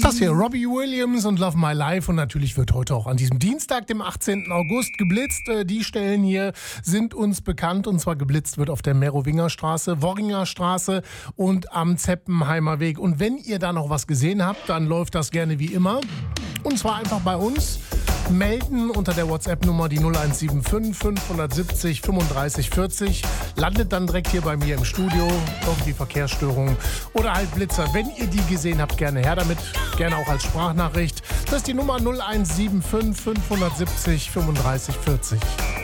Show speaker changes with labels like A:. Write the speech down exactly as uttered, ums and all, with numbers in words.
A: Das hier, Robbie Williams und Love My Life. Und natürlich wird heute auch an diesem Dienstag, dem achtzehnten August, geblitzt. Die Stellen hier sind uns bekannt. Und zwar geblitzt wird auf der Merowingerstraße, Worringer Straße und am Zeppenheimer Weg. Und wenn ihr da noch was gesehen habt, dann läuft das gerne wie immer. Und zwar einfach bei uns melden unter der WhatsApp-Nummer die null eins sieben fünf fünf sieben null fünfunddreißig vierzig. Landet dann direkt hier bei mir im Studio. Irgendwie Verkehrsstörungen oder halt Blitzer. Wenn ihr die gesehen habt, gerne her damit. Gerne auch als Sprachnachricht. Das ist die Nummer null eins sieben fünf fünf sieben null fünfunddreißig vierzig.